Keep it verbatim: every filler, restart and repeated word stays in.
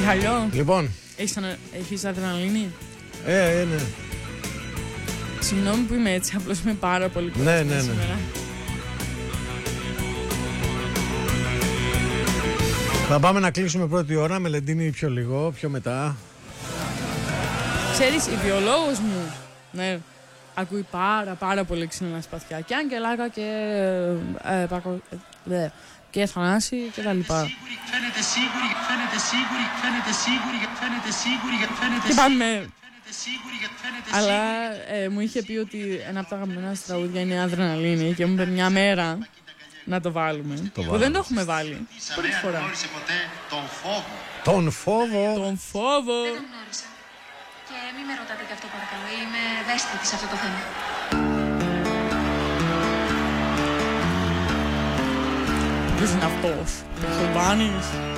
Μιχαλιό. Λοιπόν. Έχεις, ανα... Έχεις αδρεναλίνη. Ε, ε, ναι. Συγγνώμη που είμαι έτσι, απλώς είμαι πάρα πολύ ναι, ναι, ναι. σήμερα. Θα πάμε να κλείσουμε πρώτη ώρα, με Λεντίνη πιο λίγο, πιο μετά. Ξέρεις, η βιολόγος μου, ναι, ακούει πάρα πάρα πολύ ξύλινα σπαθιά. Και Αγγελάκα και ε, ε, Πακο, ε, και Θανάση και τα λοιπά. Φαίνεται σίγουρη, φαίνεται σίγουρη, φαίνεται σίγουρη, φαίνεται σίγουρη, φαίνεται και πάμε. σίγουρη, φαίνεται Αλλά ε, μου είχε πει ότι ένα από τα αγαπημένα της τραγούδια είναι Αδρεναλίνη και μου είπε μια μέρα να το βάλουμε. Το που δεν το έχουμε βάλει. Πρώτη φορά. Τον φόβο. Τον φόβο. Τον φόβο. Δεν τον γνώρισα. Και μην με ρωτάτε γι' αυτό παρακαλώ. Είμαι ευαίσθητη σε αυτό το θέμα. Ποιος είναι αυτός? Ο Σολβάνης.